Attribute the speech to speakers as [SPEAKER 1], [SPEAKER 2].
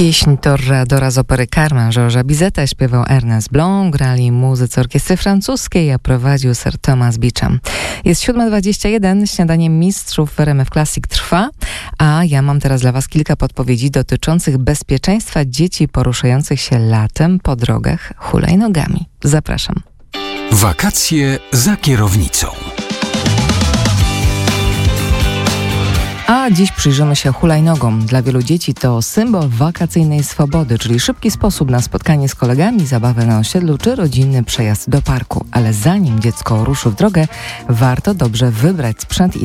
[SPEAKER 1] Pieśń Toreadora z opery Carmen Georgesa Bizeta śpiewał Ernest Blanc, grali muzycy orkiestry francuskiej, a prowadził Sir Thomas Beecham. Jest 7:21, śniadanie mistrzów w RMF Classic trwa, a ja mam teraz dla Was kilka podpowiedzi dotyczących bezpieczeństwa dzieci poruszających się latem po drogach hulajnogami. Zapraszam.
[SPEAKER 2] Wakacje za kierownicą.
[SPEAKER 1] A dziś przyjrzymy się hulajnogom. Dla wielu dzieci to symbol wakacyjnej swobody, czyli szybki sposób na spotkanie z kolegami, zabawę na osiedlu czy rodzinny przejazd do parku. Ale zanim dziecko ruszy w drogę, warto dobrze wybrać sprzęt i